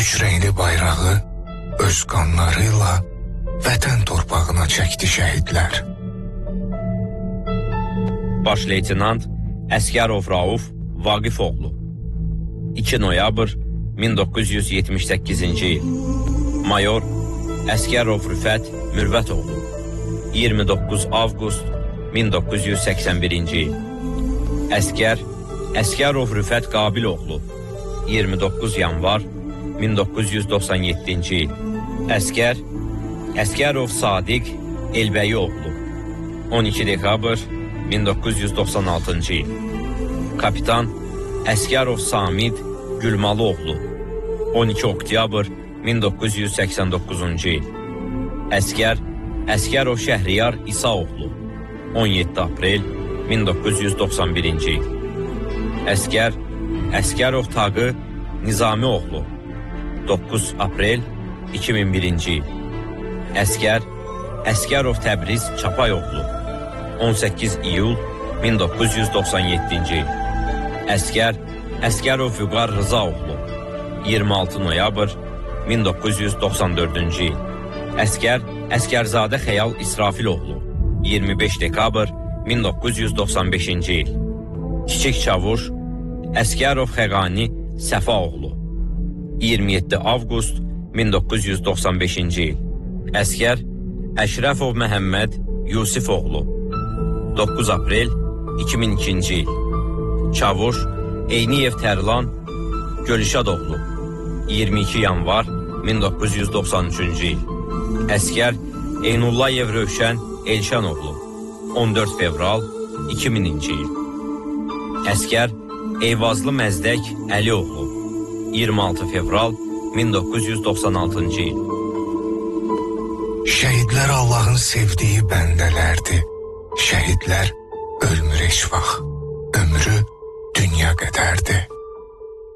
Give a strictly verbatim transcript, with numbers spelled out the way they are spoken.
üç renkli bayrağı öz qanlarıyla vətən torpağına çəkdi şəhidlər. Baş leytenant Əsgərov Rauf Vaqifoğlu iki noyabr min doqquz yüz yetmiş səkkizinci il. Mayor Əsgərov Rüfət Mürvətoğlu iyirmi doqquz avqust min doqquz yüz səksən birinci il. Əskər Əsgərov Rüfət Qabiloğlu iyirmi doqquz yanvar min doqquz yüz doxsan yeddinci il. Əskər Əskərov Sadiq Elbəyoğlu on iki dekabr min doqquz yüz doxsan altıncı il. Kapitan Əskərov Samid Gülmalıoğlu on iki oktyabr min doqquz yüz səksən doqquzuncu il. Əskər Əskərov Şəhriyar İsaoğlu on yeddi aprel min doqquz yüz doxsan birinci il. Əskər Əskərov Tağı Nizamioğlu doqquz aprel iki min birinci il. Əskər Əskərov Təbriz Çapayoğlu on səkkiz iyul min doqquz yüz doxsan yeddinci il. Əskər Əskərov Vüqar Rızaoğlu iyirmi altı noyabr min doqquz yüz doxsan dördüncü il. Əskər Əskərzadə Xəyal İsrafiloğlu iyirmi beş dekabr min doqquz yüz doxsan beşinci il. Kiçik Çavuş Əskərov Xəqani Səfaoğlu iyirmi yeddi avqust min doqquz yüz doxsan beşinci il. Əskər Əşrəfov Məhəmməd Yusifoğlu doqquz aprel iki min ikinci il. Çavuş Eyniyev Tərlan Gölüşadoğlu iyirmi iki yanvar min doqquz yüz doxsan üçüncü il. Əskər Eynullayev Rövşən Elşanoğlu on dörd fevral iki mininci il. Əskər Eyvazlı Məzdək Əlioğlu iyirmi altı fevral min doqquz yüz doxsan altıncı il. Şəhidlər Allahın sevdiyi bəndələrdir. Şəhidlər ölmür heç vaxt. Ömrü dünya qədərdir.